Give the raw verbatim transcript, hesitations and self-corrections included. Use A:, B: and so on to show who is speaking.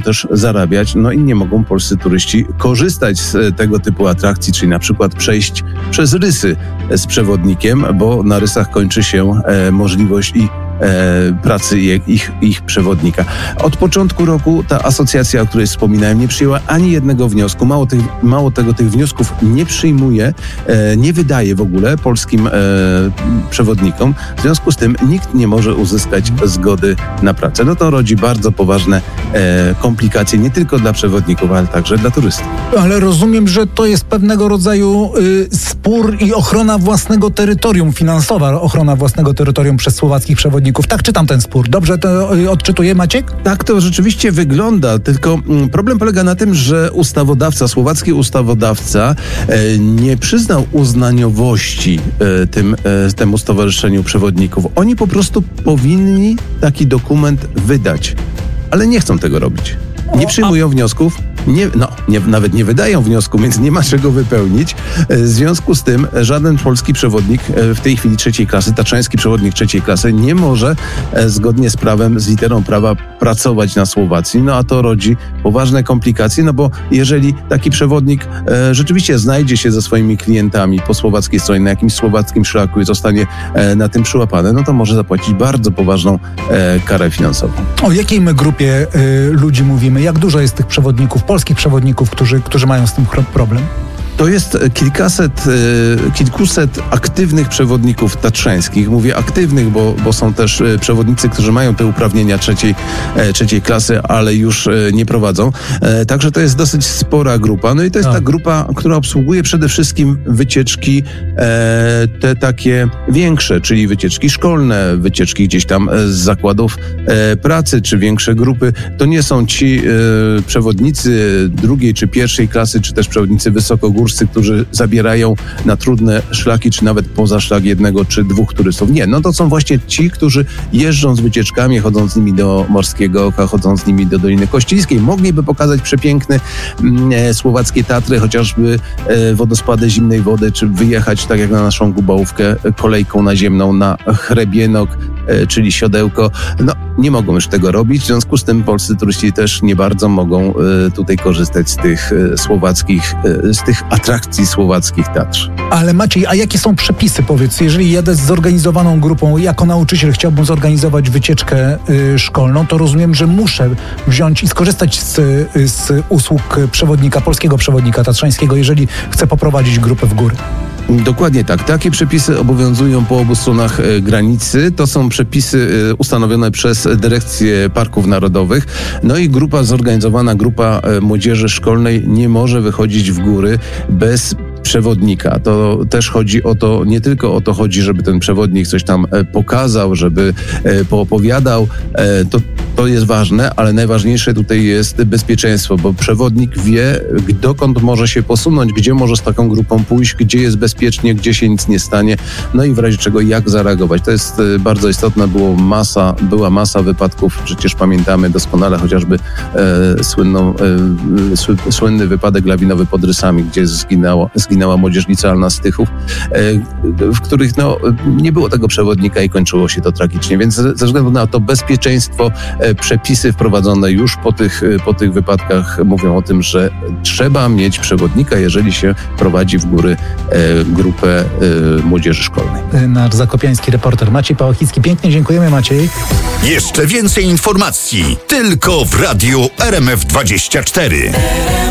A: też zarabiać, no i nie mogą polscy turyści korzystać z tego typu atrakcji, czyli na przykład przejść przez rysy z przewodnikiem, bo na rysach kończy się e, możliwość i E, pracy ich, ich przewodnika. Od początku roku ta asocjacja, o której wspominałem, nie przyjęła ani jednego wniosku. Mało, tych, mało tego, tych wniosków nie przyjmuje, e, nie wydaje w ogóle polskim e, przewodnikom. W związku z tym nikt nie może uzyskać zgody na pracę. No to rodzi bardzo poważne e, komplikacje, nie tylko dla przewodników, ale także dla turystów.
B: Ale rozumiem, że to jest pewnego rodzaju y, spór i ochrona własnego terytorium, finansowa ochrona własnego terytorium przez słowackich przewodników. Tak czytam ten spór. Dobrze to y, odczytuje Maciek?
A: Tak to rzeczywiście wygląda, tylko mm, problem polega na tym, że ustawodawca, słowacki ustawodawca e, nie przyznał uznaniowości e, tym, e, temu stowarzyszeniu przewodników. Oni po prostu powinni taki dokument wydać, ale nie chcą tego robić. Nie przyjmują wniosków, nie, no, nie, nawet nie wydają wniosku, więc nie ma czego wypełnić. W związku z tym żaden polski przewodnik w tej chwili trzeciej klasy, taczański przewodnik trzeciej klasy nie może zgodnie z prawem, z literą prawa pracować na Słowacji. No a to rodzi poważne komplikacje, no bo jeżeli taki przewodnik e, rzeczywiście znajdzie się ze swoimi klientami po słowackiej stronie, na jakimś słowackim szlaku i zostanie e, na tym przyłapany, no to może zapłacić bardzo poważną e, karę finansową.
B: O jakiej my grupie y, ludzi mówimy? Jak dużo jest tych przewodników, polskich przewodników, którzy, którzy mają z tym problem?
A: To jest kilkaset, kilkuset aktywnych przewodników tatrzańskich. Mówię aktywnych, bo, bo są też przewodnicy, którzy mają te uprawnienia trzeciej, trzeciej klasy, ale już nie prowadzą. Także to jest dosyć spora grupa. No i to jest ta grupa, która obsługuje przede wszystkim wycieczki te takie większe, czyli wycieczki szkolne, wycieczki gdzieś tam z zakładów pracy, czy większe grupy. To nie są ci przewodnicy drugiej czy pierwszej klasy, czy też przewodnicy wysokogórscy, którzy zabierają na trudne szlaki, czy nawet poza szlak jednego czy dwóch turystów. Nie, no to są właśnie ci, którzy jeżdżą z wycieczkami, chodzą z nimi do Morskiego Oka, chodzą z nimi do Doliny Kościelskiej. Mogliby pokazać przepiękne e, słowackie Tatry, chociażby e, wodospady zimnej wody, czy wyjechać, tak jak na naszą Gubałówkę, kolejką naziemną na Hrebienok, e, czyli Siodełko. No, nie mogą już tego robić, w związku z tym polscy turyści też nie bardzo mogą e, tutaj korzystać z tych e, słowackich, e, z tych atrakcji słowackich Tatr.
B: Ale Maciej, a jakie są przepisy? Powiedz, jeżeli jadę z zorganizowaną grupą, jako nauczyciel chciałbym zorganizować wycieczkę y, szkolną, to rozumiem, że muszę wziąć i skorzystać z, z usług przewodnika, polskiego przewodnika tatrzańskiego, jeżeli chcę poprowadzić grupę w góry.
A: Dokładnie tak. Takie przepisy obowiązują po obu stronach e, granicy. To są przepisy e, ustanowione przez Dyrekcję Parków Narodowych. No i grupa, zorganizowana grupa e, młodzieży szkolnej nie może wychodzić w góry bez przewodnika. To też chodzi o to, nie tylko o to chodzi, żeby ten przewodnik coś tam e, pokazał, żeby e, poopowiadał. E, to, to jest ważne, ale najważniejsze tutaj jest bezpieczeństwo, bo przewodnik wie, dokąd może się posunąć, gdzie może z taką grupą pójść, gdzie jest bezpiecznie, gdzie się nic nie stanie, no i w razie czego jak zareagować. To jest e, bardzo istotne. Było masa, była masa wypadków, przecież pamiętamy doskonale chociażby e, słynną, e, sły, słynny wypadek lawinowy pod Rysami, gdzie zginęło, zginęła młodzież licealna z Tychów, e, w których no, nie było tego przewodnika i kończyło się to tragicznie. Więc ze względu na to bezpieczeństwo, e, przepisy wprowadzone już po tych, po tych wypadkach mówią o tym, że trzeba mieć przewodnika, jeżeli się prowadzi w góry e, grupę e, młodzieży szkolnej.
B: Nasz zakopiański reporter Maciej Pałachicki. Pięknie dziękujemy, Maciej.
C: Jeszcze więcej informacji tylko w Radiu R M F dwadzieścia cztery.